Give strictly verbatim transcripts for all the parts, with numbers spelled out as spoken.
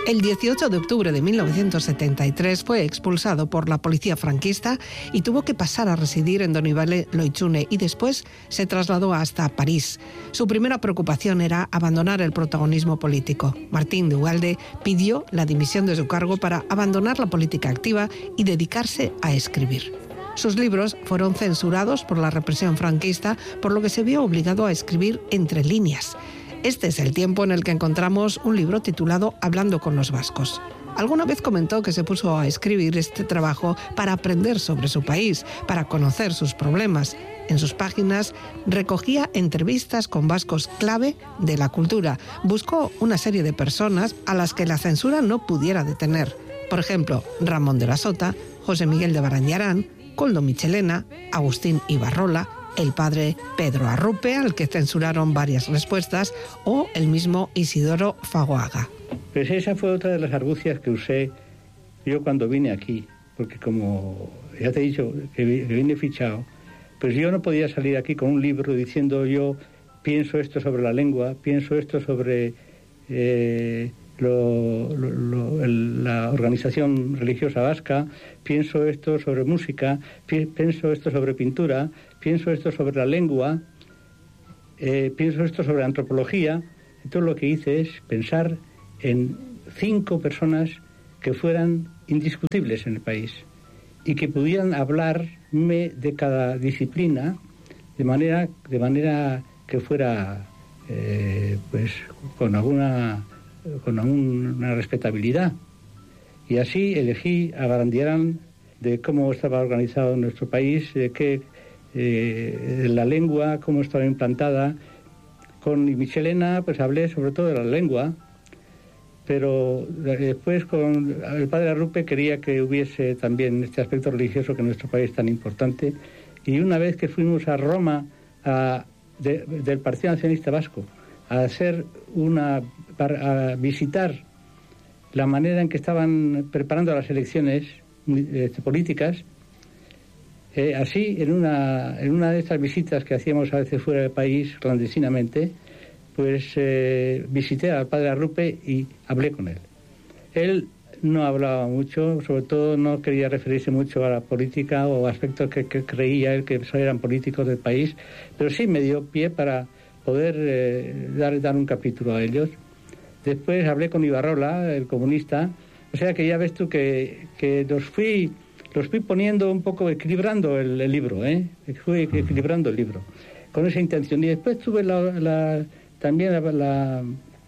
El dieciocho de octubre de mil novecientos setenta y tres fue expulsado por la policía franquista y tuvo que pasar a residir en Donivale-Loitune y después se trasladó hasta París. Su primera preocupación era abandonar el protagonismo político. Martín de Ugalde pidió la dimisión de su cargo para abandonar la política activa y dedicarse a escribir. Sus libros fueron censurados por la represión franquista, por lo que se vio obligado a escribir entre líneas. Este es el tiempo en el que encontramos un libro titulado Hablando con los vascos. Alguna vez comentó que se puso a escribir este trabajo para aprender sobre su país, para conocer sus problemas. En sus páginas recogía entrevistas con vascos clave de la cultura. Buscó una serie de personas a las que la censura no pudiera detener. Por ejemplo, Ramón de la Sota, José Miguel de Barandiarán, Koldo Michelena, Agustín Ibarrola, el padre Pedro Arrupe, al que censuraron varias respuestas, o el mismo Isidoro Fagoaga. Pues esa fue otra de las argucias que usé yo cuando vine aquí, porque como ya te he dicho que vine fichado, pues yo no podía salir aquí con un libro diciendo yo pienso esto sobre la lengua, pienso esto sobre eh, lo, lo, lo, el, la organización religiosa vasca, pienso esto sobre música, pi, pienso esto sobre pintura, pienso esto sobre la lengua, eh, pienso esto sobre antropología. Entonces lo que hice es pensar en cinco personas que fueran indiscutibles en el país y que pudieran hablarme de cada disciplina de manera, de manera que fuera eh, pues con alguna, con alguna respetabilidad. Y así elegí a Barandiarán de cómo estaba organizado nuestro país, de qué Eh, la lengua, cómo estaba implantada. Con Michelena pues hablé sobre todo de la lengua, pero después con el padre Arrupe quería que hubiese también este aspecto religioso que en nuestro país es tan importante. Y una vez que fuimos a Roma a, de, del Partido Nacionalista Vasco a hacer una a visitar la manera en que estaban preparando las elecciones eh, políticas. Eh, así, en una, en una de estas visitas que hacíamos a veces fuera del país, clandestinamente, pues eh, visité al padre Arrupe y hablé con él. Él no hablaba mucho, sobre todo no quería referirse mucho a la política o aspectos que, que creía él que eran políticos del país, pero sí me dio pie para poder eh, dar, dar un capítulo a ellos. Después hablé con Ibarrola, el comunista, o sea que ya ves tú que, que los fui... Los fui poniendo un poco, equilibrando el, el libro, ¿eh? Fui equilibrando el libro, con esa intención. Y después tuve la, la, también la, la,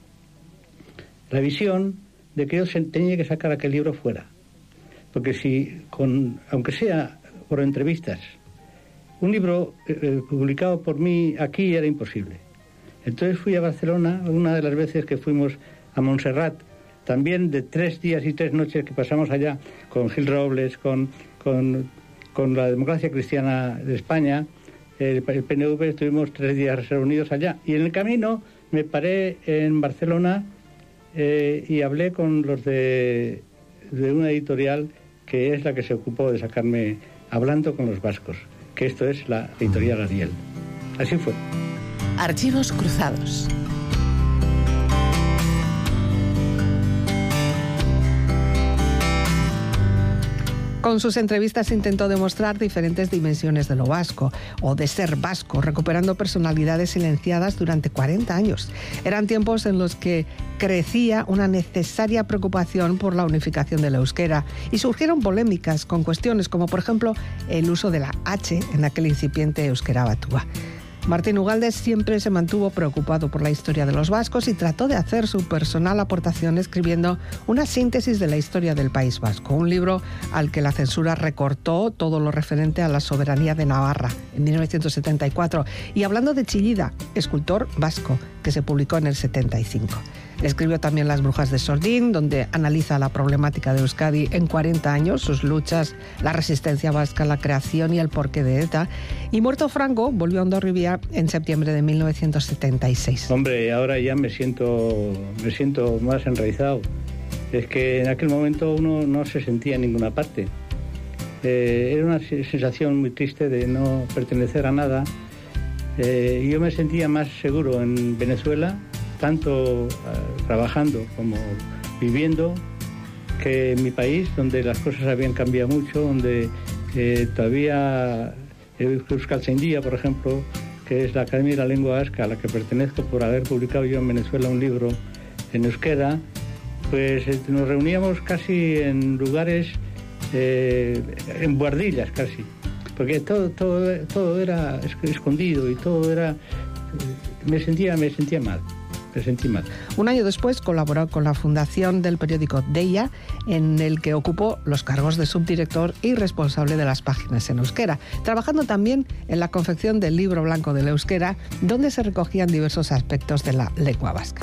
la visión de que yo tenía que sacar aquel libro fuera. Porque si, con, aunque sea por entrevistas, un libro eh, publicado por mí aquí era imposible. Entonces fui a Barcelona, una de las veces que fuimos a Montserrat, también de tres días y tres noches que pasamos allá con Gil Robles, con, con, con la Democracia Cristiana de España, el, el P N V, estuvimos tres días reunidos allá. Y en el camino me paré en Barcelona eh, y hablé con los de, de una editorial que es la que se ocupó de sacarme Hablando con los vascos, que esto es la editorial Ariel. Así fue. Archivos cruzados. Con sus entrevistas intentó demostrar diferentes dimensiones de lo vasco o de ser vasco, recuperando personalidades silenciadas durante cuarenta años. Eran tiempos en los que crecía una necesaria preocupación por la unificación del euskera y surgieron polémicas con cuestiones como, por ejemplo, el uso de la H en aquel incipiente euskera batua. Martín Ugalde siempre se mantuvo preocupado por la historia de los vascos y trató de hacer su personal aportación escribiendo una síntesis de la historia del País Vasco, un libro al que la censura recortó todo lo referente a la soberanía de Navarra en mil novecientos setenta y cuatro. Y hablando de Chillida, escultor vasco, que se publicó en el setenta y cinco. Escribió también Las brujas de Sordín, donde analiza la problemática de Euskadi en cuarenta años, sus luchas, la resistencia vasca, la creación y el porqué de ETA. Y muerto Franco, volvió a Hondarribia en septiembre de mil novecientos setenta y seis. Hombre, ahora ya me siento, me siento más enraizado. Es que en aquel momento uno no se sentía en ninguna parte. Eh, era una sensación muy triste de no pertenecer a nada. Eh, yo me sentía más seguro en Venezuela, tanto uh, trabajando como viviendo, que en mi país, donde las cosas habían cambiado mucho, donde eh, todavía Euskaltzaindia, por ejemplo, que es la Academia de la Lengua Vasca, a la que pertenezco por haber publicado yo en Venezuela un libro en euskera, pues nos reuníamos casi en lugares, eh, en buhardillas casi, porque todo, todo, todo era escondido y todo era... Me sentía, me sentía mal. Me sentí mal. Un año después colaboró con la fundación del periódico Deia, en el que ocupó los cargos de subdirector y responsable de las páginas en euskera, trabajando también en la confección del libro blanco del euskera, donde se recogían diversos aspectos de la lengua vasca.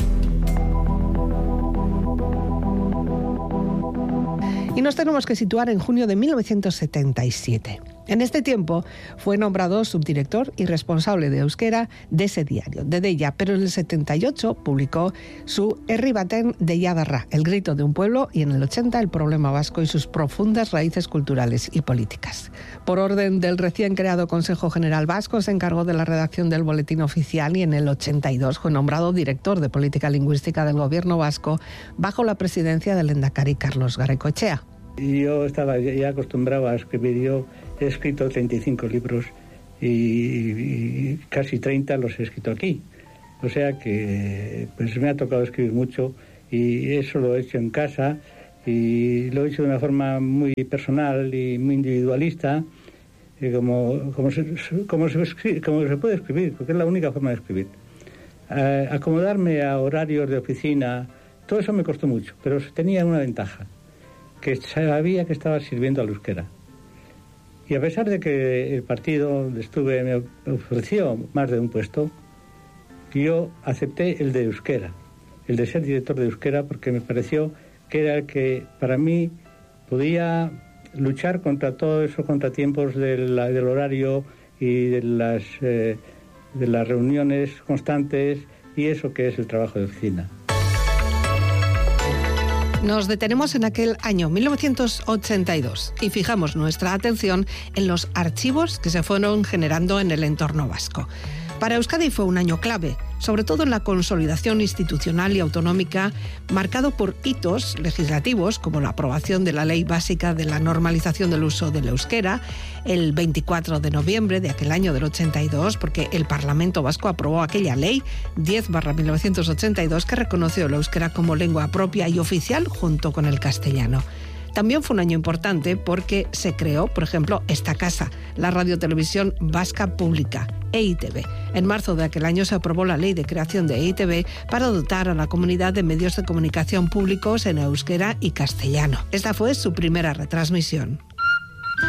Y nos tenemos que situar en junio de mil novecientos setenta y siete. En este tiempo fue nombrado subdirector y responsable de euskera de ese diario, de Deia, pero en el setenta y ocho publicó su Herri baten deia darra, el grito de un pueblo, y en el ochenta el problema vasco y sus profundas raíces culturales y políticas. Por orden del recién creado Consejo General Vasco se encargó de la redacción del boletín oficial y en el ochenta y dos fue nombrado director de política lingüística del gobierno vasco bajo la presidencia del lehendakari Carlos Garaikoetxea. Yo estaba ya acostumbrado a escribir. Yo he escrito treinta y cinco libros y, y casi treinta los he escrito aquí. O sea que pues me ha tocado escribir mucho y eso lo he hecho en casa y lo he hecho de una forma muy personal y muy individualista, y como, como, se, como, se, como se puede escribir, porque es la única forma de escribir. Eh, acomodarme a horarios de oficina, todo eso me costó mucho, pero tenía una ventaja, que sabía que estaba sirviendo al euskera. Y a pesar de que el partido donde estuve me ofreció más de un puesto, yo acepté el de euskera, el de ser director de euskera, porque me pareció que era el que para mí podía luchar contra todos esos contratiempos del, del horario y de las, eh, de las reuniones constantes y eso que es el trabajo de oficina. Nos detenemos en aquel año mil novecientos ochenta y dos y fijamos nuestra atención en los archivos que se fueron generando en el entorno vasco. Para Euskadi fue un año clave, sobre todo en la consolidación institucional y autonómica, marcado por hitos legislativos como la aprobación de la Ley Básica de la Normalización del Uso del Euskera el veinticuatro de noviembre de aquel año del ochenta y dos, porque el Parlamento Vasco aprobó aquella Ley diez barra mil novecientos ochenta y dos que reconoció el euskera como lengua propia y oficial junto con el castellano. También fue un año importante porque se creó, por ejemplo, esta casa, la Radiotelevisión Vasca Pública, E I T V. En marzo de aquel año se aprobó la ley de creación de E I T V para dotar a la comunidad de medios de comunicación públicos en euskera y castellano. Esta fue su primera retransmisión.